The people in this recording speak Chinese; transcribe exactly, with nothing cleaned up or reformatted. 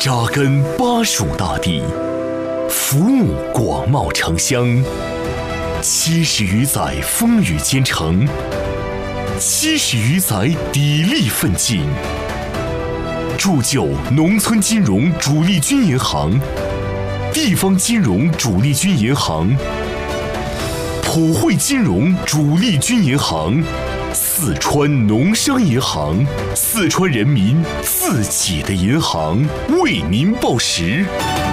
扎根巴蜀大地，服务广袤城乡，七十余载风雨兼程，七十余载砥砺奋进，铸就农村金融主力军银行、地方金融主力军银行、普惠金融主力军银行、四川农商银行，四川人民自己的银行，为您报时。